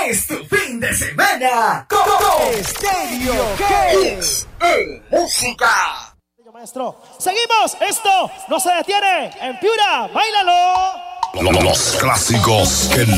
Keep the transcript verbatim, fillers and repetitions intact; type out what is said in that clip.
es tu fin de semana con Estéreo Hits en música. Maestro, seguimos, esto no se detiene. En Piura, bailalo. Los clásicos que